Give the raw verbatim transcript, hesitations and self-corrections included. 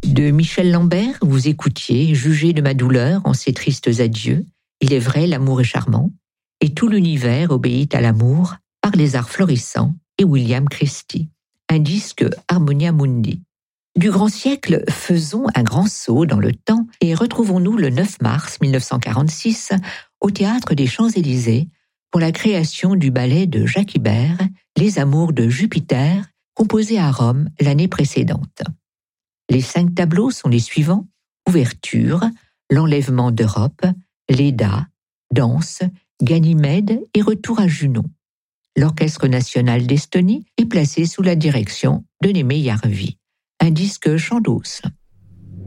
De Michel Lambert, vous écoutiez « Jugez de ma douleur en ces tristes adieux ». Il est vrai, l'amour est charmant, et tout l'univers obéit à l'amour par les arts florissants et William Christie. Un disque Harmonia Mundi. Du grand siècle, faisons un grand saut dans le temps et retrouvons-nous le neuf mars mille neuf cent quarante-six au Théâtre des Champs-Élysées pour la création du ballet de Jacques Ibert, Les Amours de Jupiter, composé à Rome l'année précédente. Les cinq tableaux sont les suivants: Ouverture, L'enlèvement d'Europe, Léda, Danse, Ganymède et Retour à Junon. L'Orchestre national d'Estonie est placé sous la direction de Némé Järvi. Un disque Chandos.